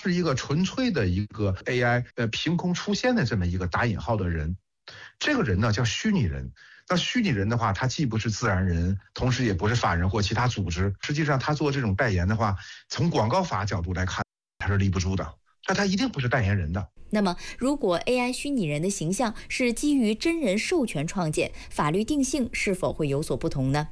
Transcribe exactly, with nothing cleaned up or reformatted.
是一个纯粹的一个 A I 呃凭空出现的这么一个打引号的人。这个人呢叫虚拟人。那虚拟人的话，他既不是自然人，同时也不是法人或其他组织。实际上，他做这种代言的话，从广告法角度来看，他是立不住的。那他一定不是代言人的。 那么，如果 A I 虚拟人的形象是基于真人授权创建，法律定性是否会有所不同呢？